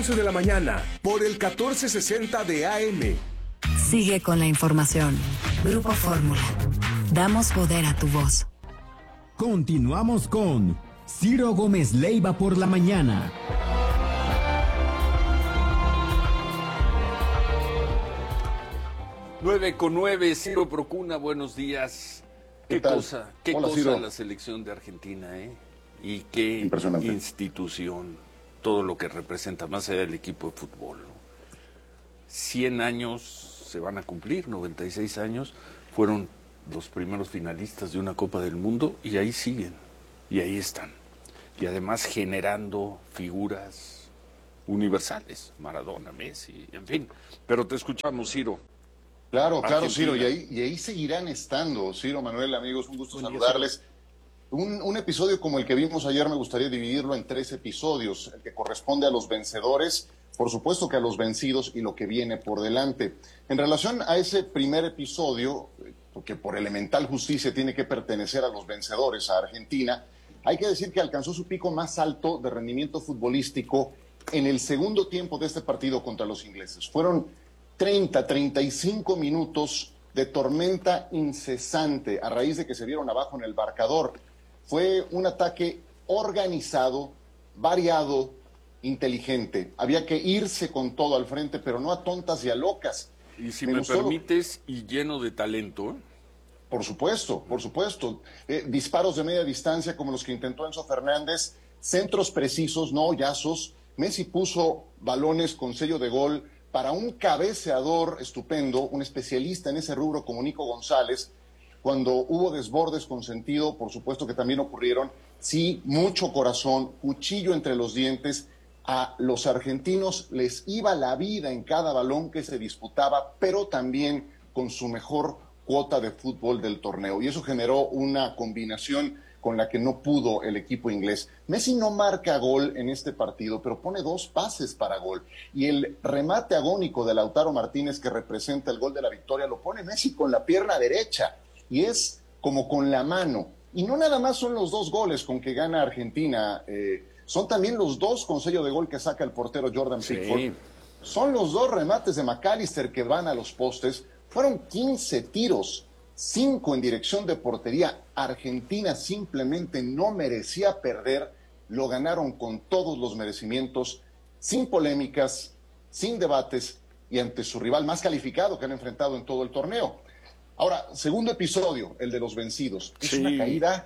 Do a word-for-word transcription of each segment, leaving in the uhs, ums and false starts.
once de la mañana por el catorce sesenta de A M. Sigue con la información. Grupo Fórmula. Damos poder a tu voz. Continuamos con Ciro Gómez Leiva por la mañana. Nueve con nueve, Ciro Procuna, buenos días. Qué, ¿Qué cosa, qué Hola, cosa Ciro. La selección de Argentina, ¿eh? Y qué Impresionante institución, todo lo que representa, más allá del equipo de fútbol, ¿no? cien años se van a cumplir, noventa y seis años, fueron los primeros finalistas de una Copa del Mundo y ahí siguen, y ahí están. Y además generando figuras universales, Maradona, Messi, en fin. Pero te escuchamos, Ciro. Claro, claro, Argentina. Ciro, y ahí, y ahí seguirán estando. Ciro, Manuel, amigos, un gusto Buen día, saludarles. Un, un episodio como el que vimos ayer me gustaría dividirlo en tres episodios, el que corresponde a los vencedores, por supuesto que a los vencidos y lo que viene por delante. En relación a ese primer episodio, que por elemental justicia tiene que pertenecer a los vencedores, a Argentina, hay que decir que alcanzó su pico más alto de rendimiento futbolístico en el segundo tiempo de este partido contra los ingleses. Fueron treinta, treinta y cinco minutos de tormenta incesante a raíz de que se vieron abajo en el marcador. Fue un ataque organizado, variado, inteligente. Había que irse con todo al frente, pero no a tontas y a locas. Y si me me gustó... permites, y lleno de talento. Por supuesto, por supuesto. Eh, disparos de media distancia como los que intentó Enzo Fernández, centros precisos, no hoyazos. Messi puso balones con sello de gol para un cabeceador estupendo, un especialista en ese rubro como Nico González. Cuando hubo desbordes con sentido, por supuesto que también ocurrieron. Sí, mucho corazón, cuchillo entre los dientes. A los argentinos les iba la vida en cada balón que se disputaba, pero también con su mejor cuota de fútbol del torneo. Y eso generó una combinación con la que no pudo el equipo inglés. Messi no marca gol en este partido, pero pone dos pases para gol. Y el remate agónico de Lautaro Martínez, que representa el gol de la victoria, lo pone Messi con la pierna derecha. Y es como con la mano. Y no nada más son los dos goles con que gana Argentina, eh, son también los dos con sello de gol que saca el portero Jordan Pickford. Sí. Son los dos remates de McAllister que van a los postes. Fueron quince tiros, cinco en dirección de portería. Argentina simplemente no merecía perder. Lo ganaron con todos los merecimientos, sin polémicas, sin debates y ante su rival más calificado que han enfrentado en todo el torneo. Ahora, segundo episodio, el de los vencidos. Es sí. una caída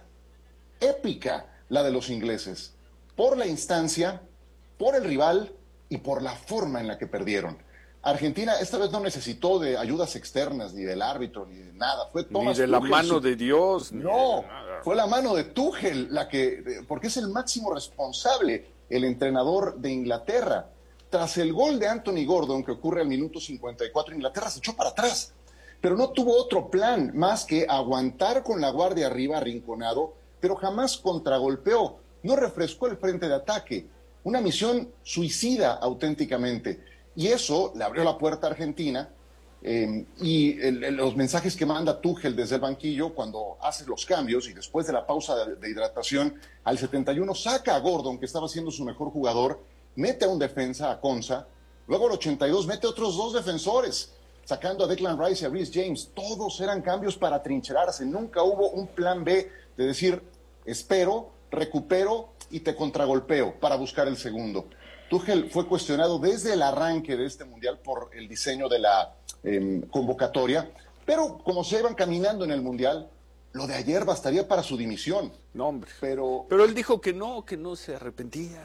épica la de los ingleses, por la instancia, por el rival y por la forma en la que perdieron. Argentina esta vez no necesitó de ayudas externas, ni del árbitro, ni de nada. Fue Thomas ni de la Tuchel, mano su... de Dios. No, de nada. Fue la mano de Tuchel, la que, porque es el máximo responsable, el entrenador de Inglaterra. Tras el gol de Anthony Gordon, que ocurre al minuto cincuenta y cuatro, Inglaterra se echó para atrás. Pero no tuvo otro plan más que aguantar con la guardia arriba, arrinconado, pero jamás contragolpeó. No refrescó el frente de ataque. Una misión suicida auténticamente. Y eso le abrió la puerta a Argentina. Eh, y el, el, los mensajes que manda Tuchel desde el banquillo cuando hace los cambios y después de la pausa de, de hidratación, al setenta y uno saca a Gordon, que estaba siendo su mejor jugador, mete a un defensa, a Konsa. Luego al ochenta y dos mete a otros dos defensores, sacando a Declan Rice y a Reece James. Todos eran cambios para trincherarse. Nunca hubo un plan B de decir, espero, recupero y te contragolpeo para buscar el segundo. Tuchel fue cuestionado desde el arranque de este mundial por el diseño de la eh, convocatoria, pero como se iban caminando en el mundial, lo de ayer bastaría para su dimisión. No, hombre. Pero, pero él dijo que no, que no se arrepentía.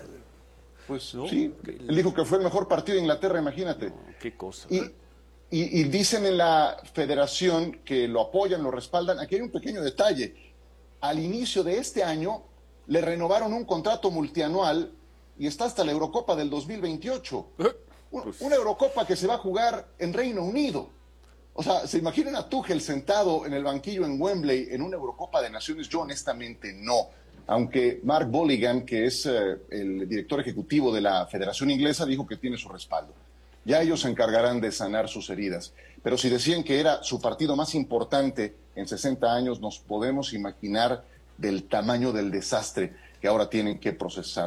Pues no, sí, que... él dijo que fue el mejor partido de Inglaterra, imagínate. No, qué cosa. Y, y, y dicen en la federación que lo apoyan, lo respaldan. Aquí hay un pequeño detalle. Al inicio de este año le renovaron un contrato multianual y está hasta la Eurocopa del dos mil veintiocho. ¿Eh? Pues... Una Eurocopa que se va a jugar en Reino Unido. O sea, ¿se imaginan a Tuchel sentado en el banquillo en Wembley en una Eurocopa de Naciones? Yo honestamente no. Aunque Mark Bolligan, que es eh, el director ejecutivo de la Federación Inglesa, dijo que tiene su respaldo. Ya ellos se encargarán de sanar sus heridas. Pero si decían que era su partido más importante en sesenta años, nos podemos imaginar del tamaño del desastre que ahora tienen que procesar.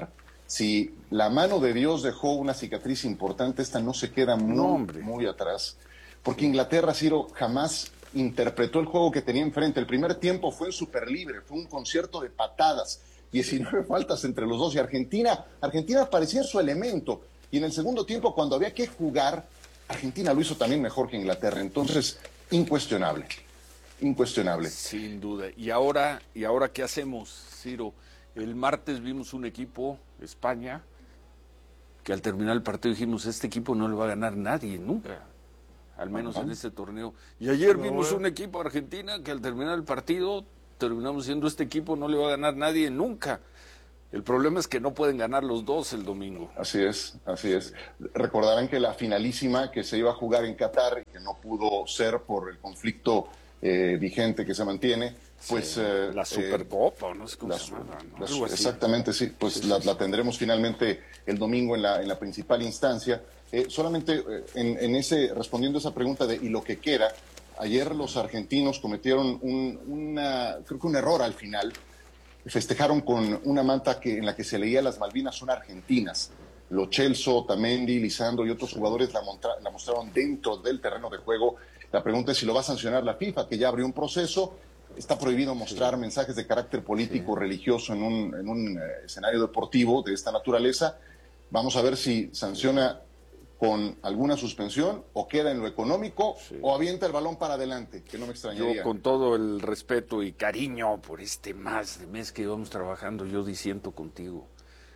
Si la mano de Dios dejó una cicatriz importante, esta no se queda muy, No, hombre. muy atrás. Porque Inglaterra, Ciro, jamás interpretó el juego que tenía enfrente. El primer tiempo fue en super libre, fue un concierto de patadas, diecinueve faltas entre los dos. Y Argentina, Argentina parecía en su elemento. Y en el segundo tiempo, cuando había que jugar, Argentina lo hizo también mejor que Inglaterra. Entonces, incuestionable, incuestionable. Sin duda. ¿Y ahora, y ahora qué hacemos, Ciro? El martes vimos un equipo, España, que al terminar el partido dijimos, este equipo no le va a ganar nadie, nunca. Al menos Ajá. en este torneo. Y ayer no, vimos un equipo, Argentina, que al terminar el partido terminamos diciendo, este equipo no le va a ganar nadie, nunca. El problema es que no pueden ganar los dos el domingo. Así es, así es. Recordarán que la finalísima que se iba a jugar en Qatar y que no pudo ser por el conflicto eh, vigente que se mantiene, pues... Sí, eh, la Supercopa, eh, no sé cómo la, se llama. ¿no? La, exactamente, sí. Pues sí, la, sí, la tendremos finalmente el domingo en la, en la principal instancia. Eh, solamente eh, en, en ese, respondiendo a esa pregunta de ¿y lo que queda? Ayer los argentinos cometieron un, una, creo que un error al final. Festejaron con una manta que, en la que se leía las Malvinas son argentinas. Lo Celso, Otamendi, Lisandro y otros jugadores la, montra, la mostraron dentro del terreno de juego. La pregunta es si lo va a sancionar la FIFA, que ya abrió un proceso. Está prohibido mostrar sí. mensajes de carácter político, sí. religioso en un, en un eh, escenario deportivo de esta naturaleza. Vamos a ver si sanciona con alguna suspensión o queda en lo económico sí. o avienta el balón para adelante, que no me extrañaría. Yo con todo el respeto y cariño por este más de mes que íbamos trabajando, yo disiento contigo.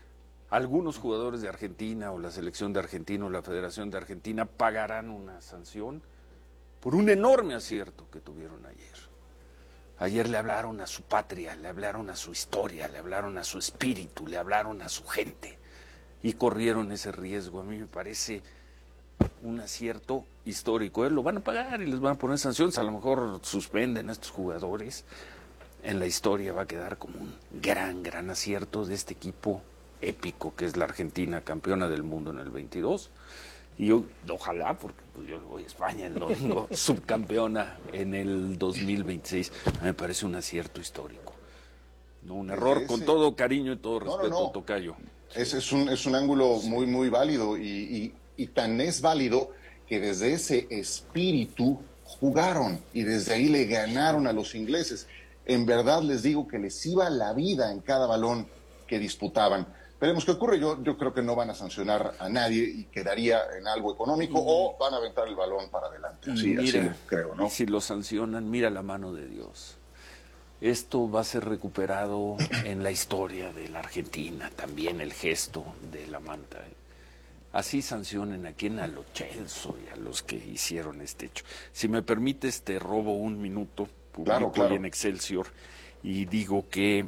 Algunos jugadores de Argentina o la selección de Argentina o la Federación de Argentina pagarán una sanción por un enorme acierto que tuvieron ayer. Ayer le hablaron a su patria, le hablaron a su historia, le hablaron a su espíritu, le hablaron a su gente y corrieron ese riesgo. A mí me parece un acierto histórico. ¿eh? Lo van a pagar y les van a poner sanciones. A lo mejor suspenden a estos jugadores. En la historia va a quedar como un gran, gran acierto de este equipo épico que es la Argentina, campeona del mundo en el veintidós. Y yo, ojalá, porque pues, yo voy a España el domingo, subcampeona en el dos mil veintiséis. A mí me parece un acierto histórico. No un error, ese, con todo cariño y todo respeto, no, no, no. Tocayo. Ese es un, es un ángulo sí. muy, muy válido y, y, y tan es válido que desde ese espíritu jugaron y desde ahí le ganaron a los ingleses. En verdad les digo que les iba la vida en cada balón que disputaban. Veremos qué ocurre. Yo, yo creo que no van a sancionar a nadie y quedaría en algo económico mm. o van a aventar el balón para adelante. Así, mira, así creo, ¿no? Y si lo sancionan, mira la mano de Dios. Esto va a ser recuperado en la historia de la Argentina, también el gesto de la manta. Así sancionen a quien, a los Celso y a los que hicieron este hecho. Si me permites, te robo un minuto, publico claro, claro. en Excelsior y digo que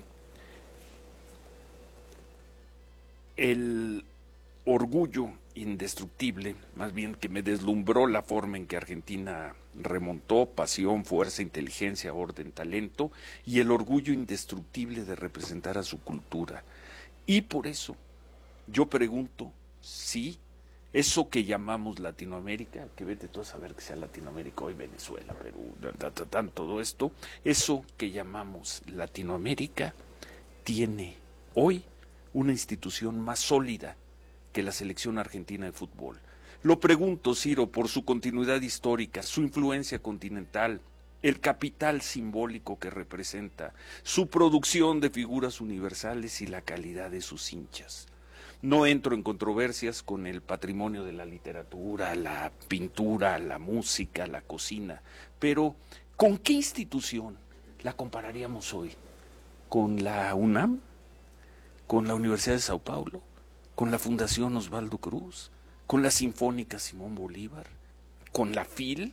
el orgullo indestructible, más bien que me deslumbró la forma en que Argentina remontó, pasión, fuerza, inteligencia, orden, talento, y el orgullo indestructible de representar a su cultura. Y por eso yo pregunto si eso que llamamos Latinoamérica, que vete tú a saber que sea Latinoamérica hoy, Venezuela, Perú, tan, todo esto, eso que llamamos Latinoamérica tiene hoy una institución más sólida que la selección argentina de fútbol. Lo pregunto, Ciro, por su continuidad histórica, su influencia continental, el capital simbólico que representa, su producción de figuras universales y la calidad de sus hinchas. No entro en controversias con el patrimonio de la literatura, la pintura, la música, la cocina, pero ¿con qué institución la compararíamos hoy? ¿Con la UNAM? ¿Con la Universidad de Sao Paulo? ¿Con la Fundación Osvaldo Cruz? ¿Con la Sinfónica Simón Bolívar? ¿Con la FIL?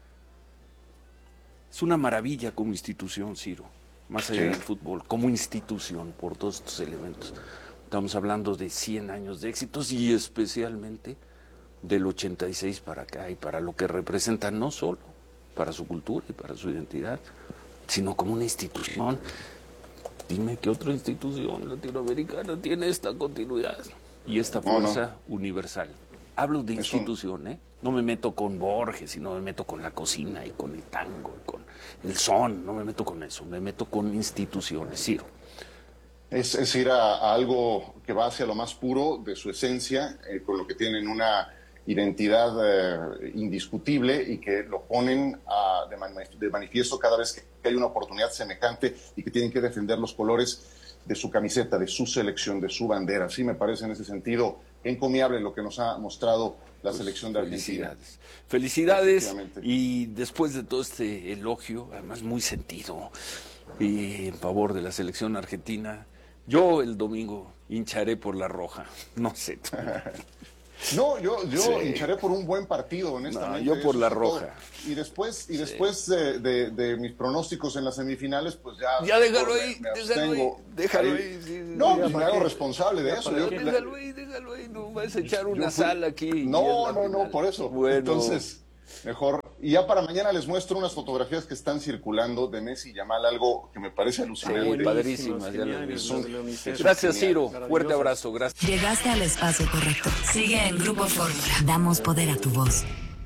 Es una maravilla como institución, Ciro, más allá sí. del fútbol, como institución, por todos estos elementos. Estamos hablando de cien años de éxitos y especialmente del ochenta y seis para acá y para lo que representa no solo para su cultura y para su identidad, sino como una institución. Dime qué otra institución latinoamericana tiene esta continuidad y esta fuerza no, no. universal. Hablo de institución, ¿eh? No me meto con Borges y no me meto con la cocina y con el tango y con el son, no me meto con eso, me meto con instituciones, Ciro. Es, es ir a, a algo que va hacia lo más puro de su esencia, eh, con lo que tienen una identidad eh, indiscutible y que lo ponen a, de, manif- de manifiesto cada vez que, que hay una oportunidad semejante y que tienen que defender los colores de su camiseta, de su selección, de su bandera. Sí, me parece en ese sentido encomiable lo que nos ha mostrado la pues selección de Argentina. Felicidades. Felicidades y después de todo este elogio, además muy sentido, y en favor de la selección argentina, yo el domingo hincharé por la roja, no sé. No, yo, yo sí. hincharé por un buen partido, honestamente. No, yo por la roja. Todo. Y después, y después sí. de, de, de mis pronósticos en las semifinales, pues ya... Ya déjalo ahí, me, me déjalo ahí, déjalo ahí. ahí sí, no, pues me hago responsable de eso. Yo, déjalo ahí, déjalo ahí, no vas a echar una fui, sal aquí. No, no, no, por eso. Bueno. Entonces, mejor... Y ya para mañana les muestro unas fotografías que están circulando de Messi y Yamal, algo que me parece alucinante. Sí, padrísimas. Gracias, Ciro. Fuerte abrazo. Gracias. Llegaste al espacio correcto. Sigue en Grupo Fórmula. Damos poder a tu voz.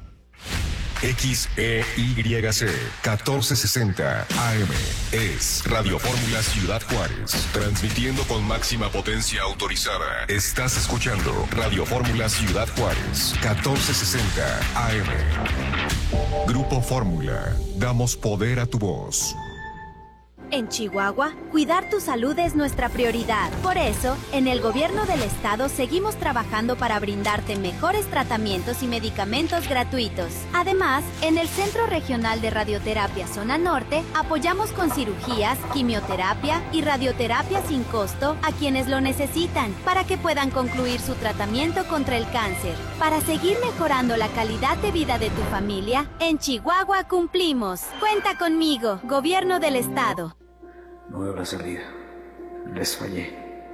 X E Y C catorce sesenta A M es Radio Fórmula Ciudad Juárez, transmitiendo con máxima potencia autorizada. Estás escuchando Radio Fórmula Ciudad Juárez, catorce sesenta A M. Grupo Fórmula, damos poder a tu voz. En Chihuahua, cuidar tu salud es nuestra prioridad. Por eso, en el gobierno del estado seguimos trabajando para brindarte mejores tratamientos y medicamentos gratuitos. Además, en el Centro Regional de Radioterapia Zona Norte, apoyamos con cirugías, quimioterapia y radioterapia sin costo a quienes lo necesitan para que puedan concluir su tratamiento contra el cáncer. Para seguir mejorando la calidad de vida de tu familia, en Chihuahua cumplimos. Cuenta conmigo, Gobierno del Estado. No veo la salida. Les fallé.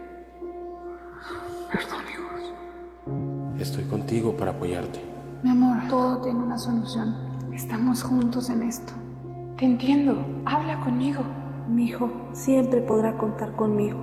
Perdón, hijos. Estoy contigo para apoyarte. Mi amor, todo tiene una solución. Estamos juntos en esto. Te entiendo. Habla conmigo. Mi hijo siempre podrá contar conmigo.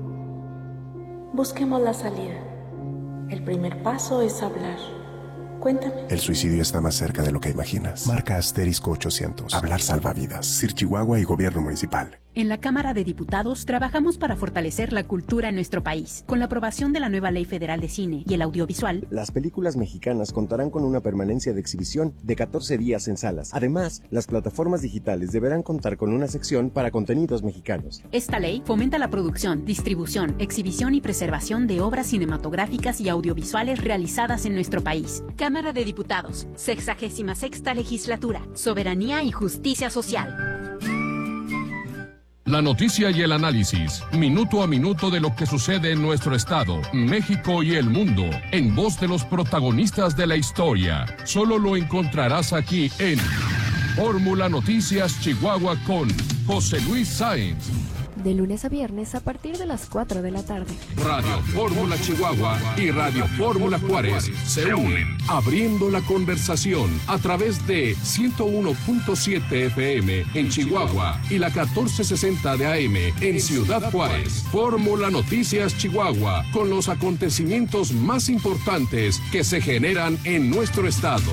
Busquemos la salida. El primer paso es hablar. Cuéntame. El suicidio está más cerca de lo que imaginas. Marca asterisco ochocientos. Hablar salva vidas. C I R Chihuahua y Gobierno Municipal. En la Cámara de Diputados trabajamos para fortalecer la cultura en nuestro país. Con la aprobación de la nueva Ley Federal de Cine y el Audiovisual, las películas mexicanas contarán con una permanencia de exhibición de catorce días en salas. Además, las plataformas digitales deberán contar con una sección para contenidos mexicanos. Esta ley fomenta la producción, distribución, exhibición y preservación de obras cinematográficas y audiovisuales realizadas en nuestro país. Cámara de Diputados, sexagésima sexta legislatura, soberanía y justicia social. La noticia y el análisis, minuto a minuto de lo que sucede en nuestro estado, México y el mundo, en voz de los protagonistas de la historia. Solo lo encontrarás aquí en Fórmula Noticias Chihuahua con José Luis Sáenz. De lunes a viernes a partir de las cuatro de la tarde. Radio Fórmula Chihuahua y Radio Fórmula Juárez se unen, abriendo la conversación a través de ciento uno punto siete F M en Chihuahua y la catorce sesenta de A M en Ciudad Juárez. Fórmula Noticias Chihuahua, con los acontecimientos más importantes que se generan en nuestro estado.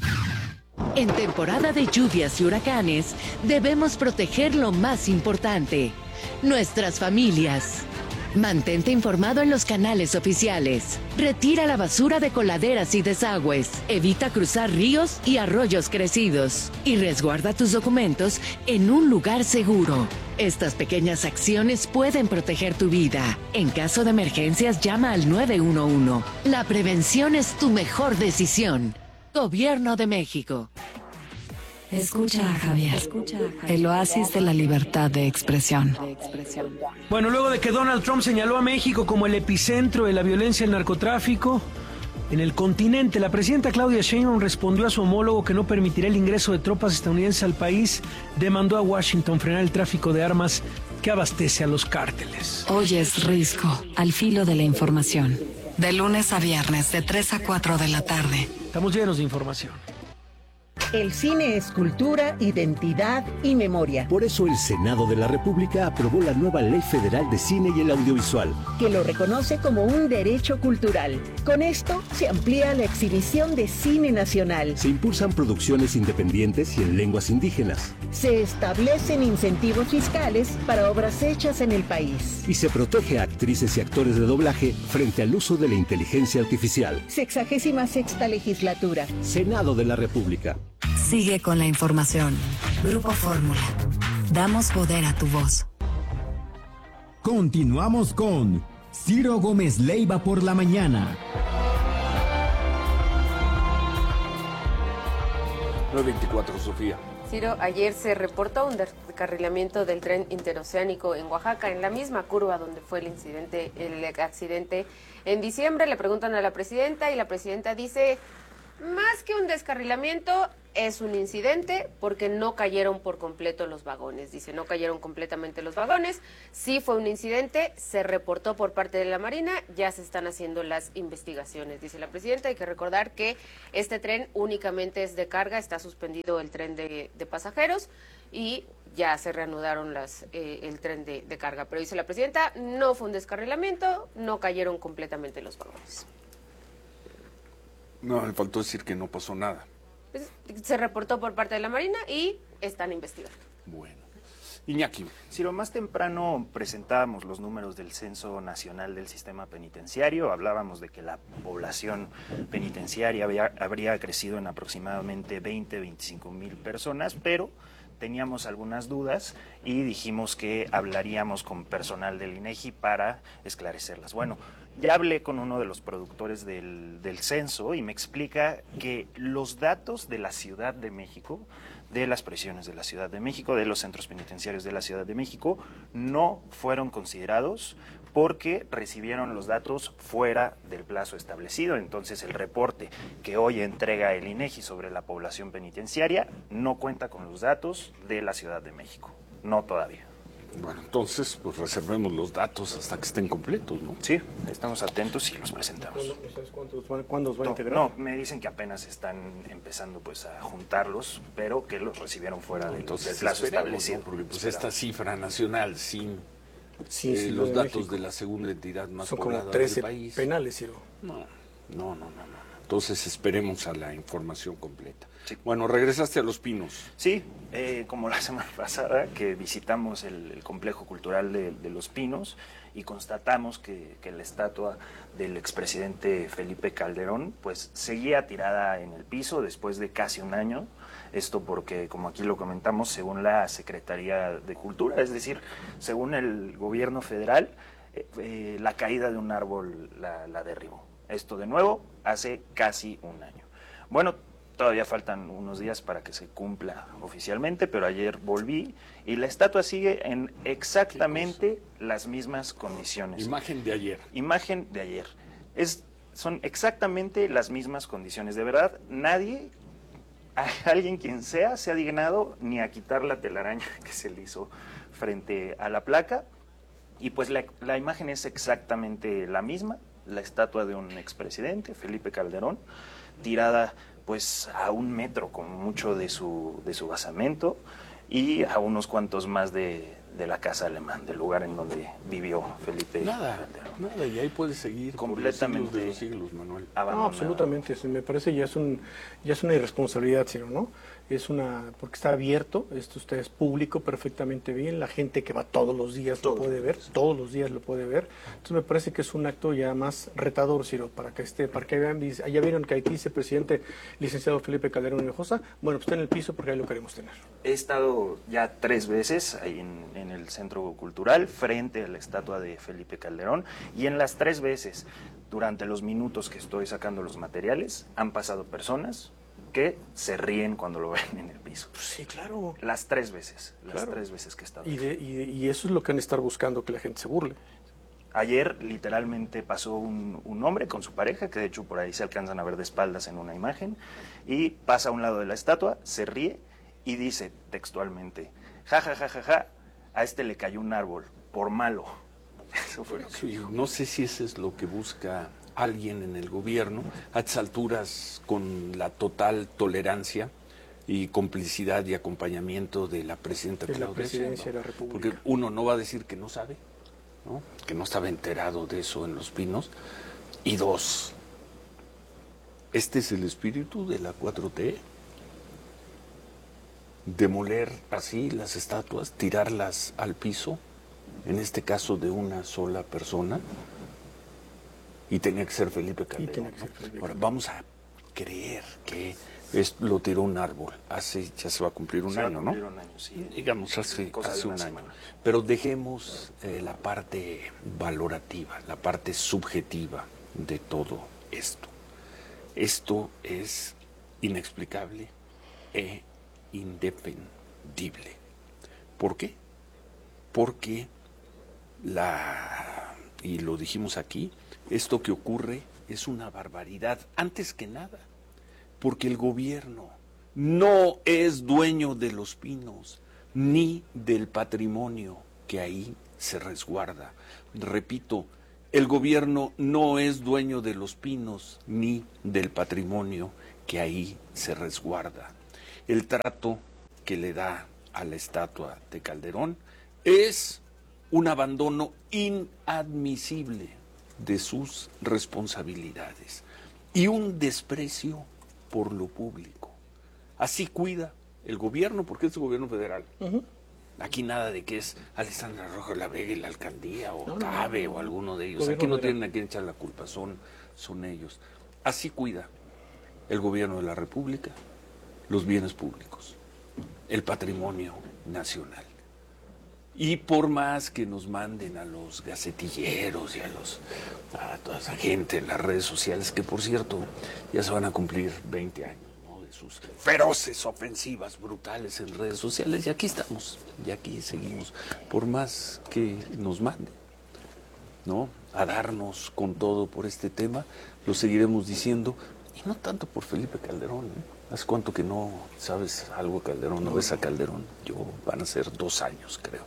En temporada de lluvias y huracanes, debemos proteger lo más importante: nuestras familias. Mantente informado en los canales oficiales. Retira la basura de coladeras y desagües. Evita cruzar ríos y arroyos crecidos. Y resguarda tus documentos en un lugar seguro. Estas pequeñas acciones pueden proteger tu vida. En caso de emergencias, llama al nueve uno uno. La prevención es tu mejor decisión. Gobierno de México. Escucha a Javier, el oasis de la libertad de expresión. Bueno, luego de que Donald Trump señaló a México como el epicentro de la violencia y el narcotráfico en el continente, la presidenta Claudia Sheinbaum respondió a su homólogo que no permitirá el ingreso de tropas estadounidenses al país. Demandó a Washington frenar el tráfico de armas que abastece a los cárteles. Hoy es Risco, al filo de la información. De lunes a viernes, de tres a cuatro de la tarde. Estamos llenos de información. El cine es cultura, identidad y memoria. Por eso el Senado de la República aprobó la nueva Ley Federal de Cine y el Audiovisual, que lo reconoce como un derecho cultural. Con esto se amplía la exhibición de cine nacional. Se impulsan producciones independientes y en lenguas indígenas. Se establecen incentivos fiscales para obras hechas en el país. Y se protege a actrices y actores de doblaje frente al uso de la inteligencia artificial. Sexagésima sexta legislatura. Senado de la República. Sigue con la información. Grupo Fórmula. Damos poder a tu voz. Continuamos con Ciro Gómez Leiva por la mañana. nueve veinticuatro, Sofía. Ciro, ayer se reportó un descarrilamiento del tren interoceánico en Oaxaca, en la misma curva donde fue el incidente, el accidente en diciembre. Le preguntan a la presidenta y la presidenta dice, más que un descarrilamiento, es un incidente porque no cayeron por completo los vagones. Dice, no cayeron completamente los vagones. Sí fue un incidente, se reportó por parte de la Marina, ya se están haciendo las investigaciones. Dice la presidenta, hay que recordar que este tren únicamente es de carga, está suspendido el tren de, de pasajeros y ya se reanudaron las, eh, el tren de, de carga. Pero dice la presidenta, no fue un descarrilamiento, no cayeron completamente los vagones. No, me faltó decir que no pasó nada. Se reportó por parte de la Marina y están investigando. Bueno. Iñaki. Si lo más temprano presentábamos los números del Censo Nacional del Sistema Penitenciario, hablábamos de que la población penitenciaria había, habría crecido en aproximadamente veinte, veinticinco mil personas, pero teníamos algunas dudas y dijimos que hablaríamos con personal del INEGI para esclarecerlas. Bueno, ya hablé con uno de los productores del, del censo y me explica que los datos de la Ciudad de México, de las prisiones de la Ciudad de México, de los centros penitenciarios de la Ciudad de México, no fueron considerados porque recibieron los datos fuera del plazo establecido. Entonces el reporte que hoy entrega el INEGI sobre la población penitenciaria no cuenta con los datos de la Ciudad de México, no todavía. Bueno, entonces, pues reservemos los datos hasta que estén completos, ¿no? Sí, estamos atentos y los presentamos. ¿No sabes cuántos van, cuándo los van no, a integrar? No, me dicen que apenas están empezando pues a juntarlos, pero que los recibieron fuera no, del, entonces, del plazo establecido. ¿no? Porque pues esta cifra nacional sin sí, eh, sí, los de datos México. de la segunda entidad más son poblada como trece del país. penales, Ciro. No, no, no, no, no. Entonces esperemos a la información completa. Sí. Bueno, regresaste a Los Pinos. Sí, eh, como la semana pasada que visitamos el, el complejo cultural de, de Los Pinos y constatamos que, que la estatua del expresidente Felipe Calderón pues seguía tirada en el piso después de casi un año. Esto porque, como aquí lo comentamos, según la Secretaría de Cultura, es decir, según el gobierno federal, eh, eh, la caída de un árbol la, la derribó. Esto de nuevo hace casi un año. Bueno, todavía faltan unos días para que se cumpla oficialmente, pero ayer volví y la estatua sigue en exactamente las mismas condiciones. Imagen de ayer. Imagen de ayer. Es, son exactamente las mismas condiciones. De verdad, nadie, alguien quien sea, se ha dignado ni a quitar la telaraña que se le hizo frente a la placa. Y pues la, la imagen es exactamente la misma. La estatua de un expresidente, Felipe Calderón, tirada pues a un metro como mucho de su, de su basamento y a unos cuantos más de, de la Casa Alemán, del lugar en donde vivió Felipe nada, Calderón. Nada, y ahí puede seguir completamente por los siglos de los siglos, Manuel. No, absolutamente, me parece ya es un ya es una irresponsabilidad, Ciro, ¿no? Es una, porque está abierto, esto usted es público perfectamente bien, la gente que va todos los días lo puede ver, todos los días lo puede ver, entonces me parece que es un acto ya más retador, Ciro, para que esté, para que vean, ya vieron que aquí dice presidente licenciado Felipe Calderón Hinojosa, bueno, pues está en el piso porque ahí lo queremos tener. He estado ya tres veces ahí en, en el Centro Cultural, frente a la estatua de Felipe Calderón, y en las tres veces, durante los minutos que estoy sacando los materiales, han pasado personas que se ríen cuando lo ven en el piso. Sí, claro. Las tres veces, las claro. tres veces que he estado. Y, de, y, y eso es lo que han de estar buscando, que la gente se burle. Ayer literalmente pasó un, un hombre con su pareja, que de hecho por ahí se alcanzan a ver de espaldas en una imagen, y pasa a un lado de la estatua, se ríe y dice textualmente, ja, ja, ja, ja, ja, a este le cayó un árbol, por malo. Eso fue lo que sí, dijo. No sé si eso es lo que busca alguien en el gobierno, a estas alturas con la total tolerancia, y complicidad y acompañamiento de la presidenta de la Claudia presidencia Sheinbaum. de la República. Porque uno no va a decir que no sabe, ¿no? Que no estaba enterado de eso en Los Pinos. Y dos, este es el espíritu de la cuatro T. Demoler así las estatuas, tirarlas al piso, en este caso de una sola persona, y tenía que ser Felipe Calderón. ser Felipe ¿no? Ahora, vamos a creer que es, lo tiró un árbol, hace, ya se va a cumplir un se año, ¿no? Un año, sí. Digamos, hace, hace un año. Semana. Pero dejemos eh, la parte valorativa, la parte subjetiva de todo esto. Esto es inexplicable e indefendible. ¿Por qué? Porque la, y lo dijimos aquí, esto que ocurre es una barbaridad, antes que nada, porque el gobierno no es dueño de Los Pinos, ni del patrimonio que ahí se resguarda. Repito, el gobierno no es dueño de Los Pinos, ni del patrimonio que ahí se resguarda. El trato que le da a la estatua de Calderón es un abandono inadmisible de sus responsabilidades y un desprecio por lo público. Así cuida el gobierno, porque es el gobierno federal. Uh-huh. Aquí nada de que es Alessandra Rojo La Vega y la alcaldía, o no, Cabe, no, no, o alguno de ellos. Aquí no federal. Tienen a quien echar la culpa, son, son ellos. Así cuida el gobierno de la República los bienes públicos, el patrimonio nacional. Y por más que nos manden a los gacetilleros y a, los, a toda esa gente en las redes sociales, que por cierto ya se van a cumplir veinte años, ¿no? De sus feroces ofensivas brutales en redes sociales, y aquí estamos, y aquí seguimos, por más que nos manden, ¿no? A darnos con todo por este tema, lo seguiremos diciendo, y no tanto por Felipe Calderón, ¿eh? ¿Hace cuánto que no sabes algo de Calderón, no ves a Calderón? Yo, van a ser dos años, creo.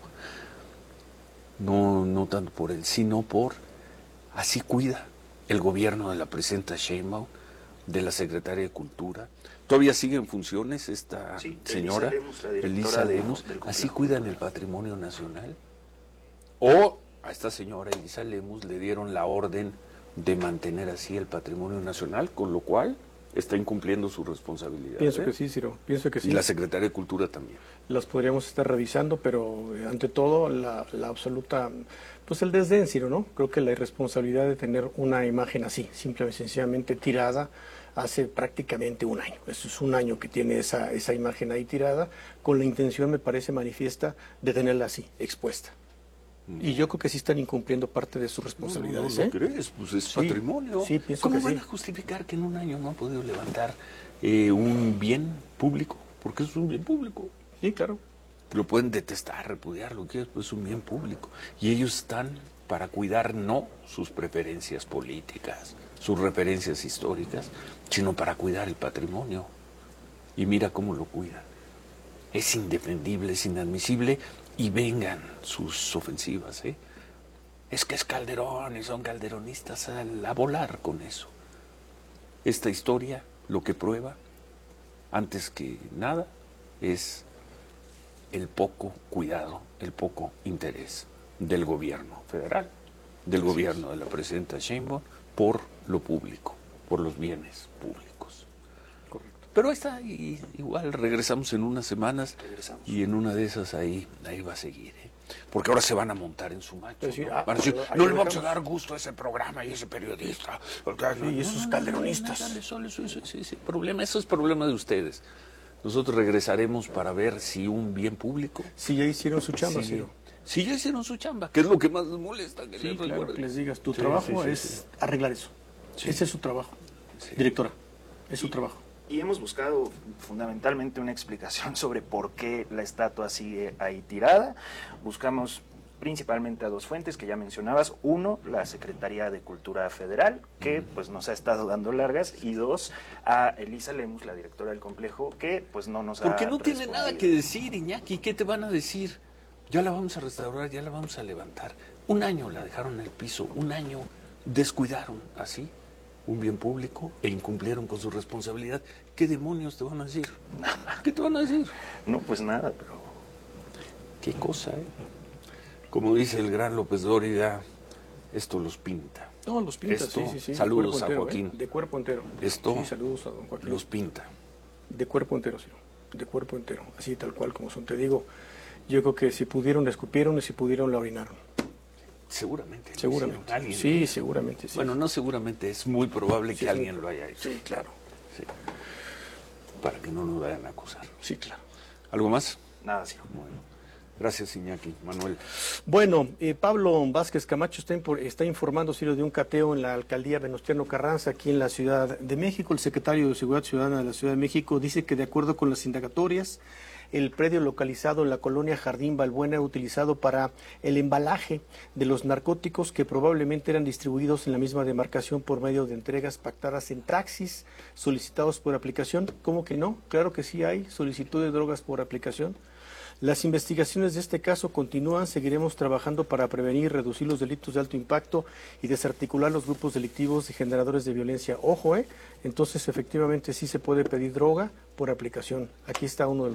No, no tanto por él, sino por, así cuida el gobierno de la presidenta Sheinbaum, de la secretaria de Cultura. Todavía sigue en funciones esta sí, señora, Elisa Lemus, Elisa Lemus, así cuidan el patrimonio nacional. O a esta señora Elisa Lemus le dieron la orden de mantener así el patrimonio nacional, con lo cual está incumpliendo su responsabilidad. Pienso ¿eh? que sí, Ciro, pienso que sí. Y la Secretaría de Cultura también. Las podríamos estar revisando, pero eh, ante todo la, la absoluta, pues el desdén, Ciro, ¿no? Creo que la irresponsabilidad de tener una imagen así, simple y sencillamente tirada, hace prácticamente un año. Eso es un año que tiene esa, esa imagen ahí tirada, con la intención, me parece manifiesta, de tenerla así, expuesta. Y yo creo que sí están incumpliendo parte de sus responsabilidades. No, no, no, ¿eh? crees, pues es sí, patrimonio. Sí, pienso ¿Cómo que van sí. a justificar que en un año no han podido levantar eh, un bien público? Porque es un bien público. Sí, claro. Lo pueden detestar, repudiar, lo que es, pues es un bien público. Y ellos están para cuidar no sus preferencias políticas, sus referencias históricas, sino para cuidar el patrimonio. Y mira cómo lo cuidan. Es indefendible, es inadmisible. Y vengan sus ofensivas, ¿eh? Es que es Calderón y son calderonistas, a, a volar con eso. Esta historia lo que prueba, antes que nada, es el poco cuidado, el poco interés del gobierno federal, del Así gobierno es. de la presidenta Sheinbaum, por lo público, por los bienes públicos. Pero ahí está, y, igual regresamos en unas semanas regresamos. y en una de esas ahí, ahí va a seguir, ¿eh? Porque ahora se van a montar en su macho. Sí, ¿no? ah, Van a decir, ah, no le vamos a dar gusto a ese programa y a ese periodista. Porque, sí, y esos calderonistas. No, no, no, no, eso, eso, eso, eso, problema, eso es problema de ustedes. Nosotros regresaremos para ver si un bien público... Si ya hicieron su chamba, sí, Ciro. Si ya hicieron su chamba, que es lo que más les molesta. Que sí, les claro, que les digas, tu sí, trabajo sí, sí, es sí. arreglar eso. Sí. Ese es su trabajo. Sí. Directora, es su trabajo. Y hemos buscado fundamentalmente una explicación sobre por qué la estatua sigue ahí tirada. Buscamos principalmente a dos fuentes que ya mencionabas. Uno, la Secretaría de Cultura Federal, que pues nos ha estado dando largas. Y dos, a Elisa Lemus, la directora del complejo, que pues no nos ha Porque no tiene respondido. nada que decir, Iñaki. ¿Qué te van a decir? Ya la vamos a restaurar, ya la vamos a levantar. Un año la dejaron en el piso, un año descuidaron así un bien público e incumplieron con su responsabilidad. ¿Qué demonios te van a decir? ¿Qué te van a decir? No, pues nada, pero... Qué cosa, ¿eh? Como dice el gran López Dóriga, esto los pinta. No, los pinta, esto, sí, sí, sí. Saludos a entero, Joaquín. ¿eh? De cuerpo entero. Esto sí, saludos a don Joaquín. Los pinta. De cuerpo entero, sí. De cuerpo entero. Así tal cual como son. Te digo, yo creo que si pudieron, la escupieron y si pudieron, la orinaron. Seguramente. Seguramente. ¿Alguien? Sí, seguramente. Sí. Bueno, no seguramente, es muy probable Sí, que sí. alguien lo haya hecho. Sí, claro. Sí. Para que no nos vayan a acusar. Sí, claro. ¿Algo más? Nada, sí. Bueno. Gracias, Iñaki. Manuel. Bueno, eh, Pablo Vázquez Camacho está, impor- está informando, Ciro, de un cateo en la alcaldía Venustiano Carranza, aquí en la Ciudad de México. El secretario de Seguridad Ciudadana de la Ciudad de México dice que, de acuerdo con las indagatorias, el predio localizado en la colonia Jardín Balbuena, utilizado para el embalaje de los narcóticos que probablemente eran distribuidos en la misma demarcación por medio de entregas pactadas en taxis solicitados por aplicación. ¿Cómo que no? Claro que sí hay solicitud de drogas por aplicación. Las investigaciones de este caso continúan. Seguiremos trabajando para prevenir y reducir los delitos de alto impacto y desarticular los grupos delictivos y generadores de violencia. Ojo, ¿eh? Entonces, efectivamente, sí se puede pedir droga por aplicación. Aquí está uno de los